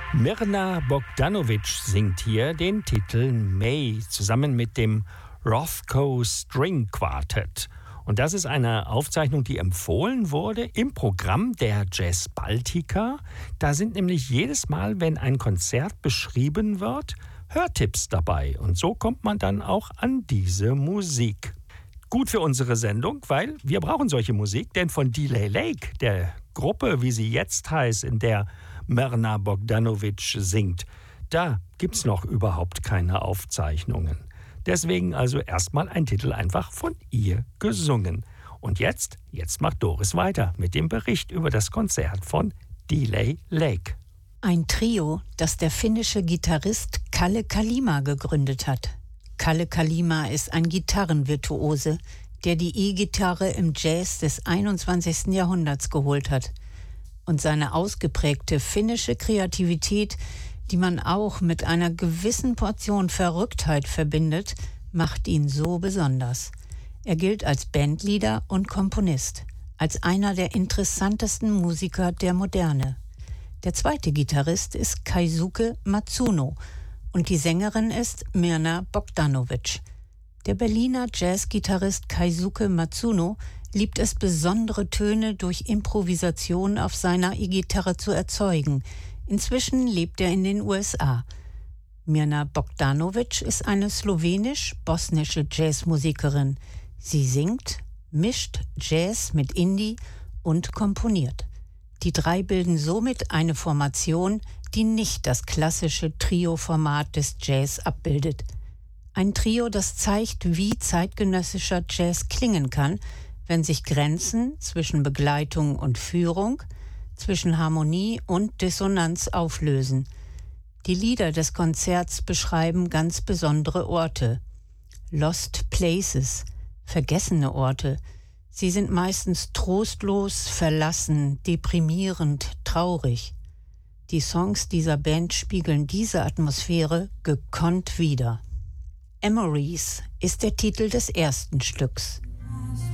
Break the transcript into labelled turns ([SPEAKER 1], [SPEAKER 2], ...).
[SPEAKER 1] Mirna Bogdanovic singt hier den Titel May zusammen mit dem Rothko String Quartet. Und das ist eine Aufzeichnung, die empfohlen wurde im Programm der Jazz Baltica. Da sind nämlich jedes Mal, wenn ein Konzert beschrieben wird, Hörtipps dabei. Und so kommt man dann auch an diese Musik. Gut für unsere Sendung, weil wir brauchen solche Musik, denn von Delay Lake, der Gruppe, wie sie jetzt heißt, in der Mirna Bogdanovic singt, da gibt's noch überhaupt keine Aufzeichnungen. Deswegen also erstmal ein Titel einfach von ihr gesungen. Und jetzt macht Doris weiter mit dem Bericht über das Konzert von Delay Lake.
[SPEAKER 2] Ein Trio, das der finnische Gitarrist Kalle Kalima gegründet hat. Kalle Kalima ist ein Gitarrenvirtuose, der die E-Gitarre im Jazz des 21. Jahrhunderts geholt hat. Und seine ausgeprägte finnische Kreativität, die man auch mit einer gewissen Portion Verrücktheit verbindet, macht ihn so besonders. Er gilt als Bandleader und Komponist, als einer der interessantesten Musiker der Moderne. Der zweite Gitarrist ist Keisuke Matsuno und die Sängerin ist Mirna Bogdanovic. Der Berliner Jazzgitarrist Keisuke Matsuno liebt es, besondere Töne durch Improvisation auf seiner E-Gitarre zu erzeugen. Inzwischen lebt er in den USA. Mirna Bogdanovic ist eine slowenisch-bosnische Jazzmusikerin. Sie singt, mischt Jazz mit Indie und komponiert. Die drei bilden somit eine Formation, die nicht das klassische Trio-Format des Jazz abbildet. Ein Trio, das zeigt, wie zeitgenössischer Jazz klingen kann, wenn sich Grenzen zwischen Begleitung und Führung, zwischen Harmonie und Dissonanz auflösen. Die Lieder des Konzerts beschreiben ganz besondere Orte. Lost Places, vergessene Orte. Sie sind meistens trostlos, verlassen, deprimierend, traurig. Die Songs dieser Band spiegeln diese Atmosphäre gekonnt wider. Memories ist der Titel des ersten Stücks.